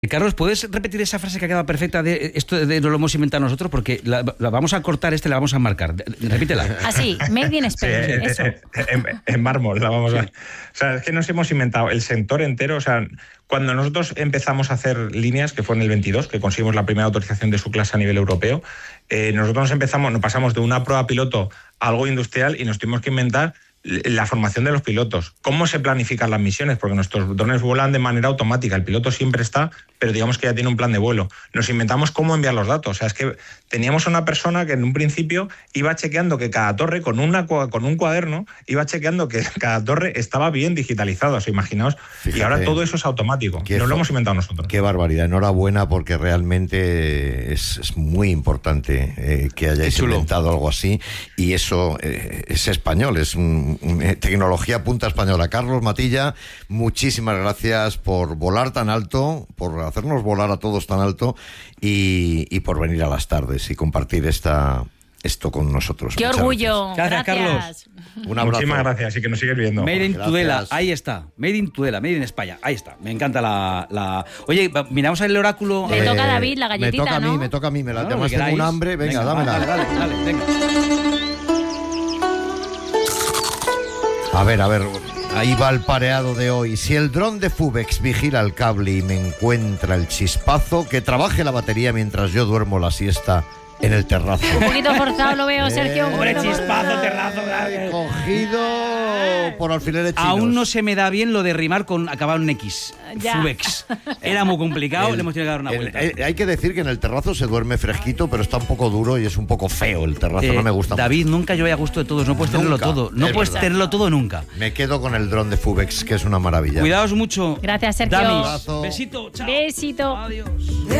Carlos, ¿puedes repetir esa frase que ha quedado perfecta de esto de no lo hemos inventado nosotros? Porque la vamos a cortar, la vamos a marcar. Repítela. Así, made in Spain, sí, eso. En mármol la vamos a... O sea, es que nos hemos inventado el sector entero. O sea, cuando nosotros empezamos a hacer líneas, que fue en el 22, que conseguimos la primera autorización de su clase a nivel europeo, nosotros nos pasamos de una prueba piloto a algo industrial y nos tuvimos que inventar la formación de los pilotos, cómo se planifican las misiones, porque nuestros drones vuelan de manera automática, el piloto siempre está, pero digamos que ya tiene un plan de vuelo. Nos inventamos cómo enviar los datos, o sea, es que teníamos una persona que en un principio iba chequeando que cada torre, con un cuaderno, iba chequeando que cada torre estaba bien digitalizada, o sea, imaginaos, fíjate, y ahora todo eso es automático, nos lo hemos inventado nosotros. Qué barbaridad, enhorabuena, porque realmente es muy importante que hayáis inventado algo así, y eso es español, es tecnología punta española. Carlos Matilla, muchísimas gracias por volar tan alto, por hacernos volar a todos tan alto y por venir a las tardes y compartir esto con nosotros. ¡Qué orgullo! Gracias, Carlos. Un abrazo. Muchísimas gracias y que nos sigues viendo. Made in Tudela, ahí está. Made in Tudela, Made in España, ahí está. Me encanta la... Oye, miramos el oráculo. Le toca a David la galletita, me toca a mí. Además tengo un hambre. Venga, dámela. Dale, venga. A ver, ahí va el pareado de hoy. Si el dron de Fubex vigila el cable y me encuentra el chispazo, que trabaje la batería mientras yo duermo la siesta en el terrazo. Un poquito forzado lo veo, Sergio. Hombre, chispazo, terrazo. Cogido por alfileres chinos. Aún no se me da bien lo de rimar con acabar en X. Ya. Fubex. Era muy complicado, le hemos tenido que dar una vuelta. Hay que decir que en el terrazo se duerme fresquito, pero está un poco duro y es un poco feo el terrazo, no me gusta David, mucho. nunca yo voy a gusto de todos, no puedes tenerlo todo. No puedes tenerlo todo nunca. Me quedo con el dron de Fubex, que es una maravilla. Cuidaos mucho. Gracias, Sergio. Damis. Besito, chao. Besito. Adiós.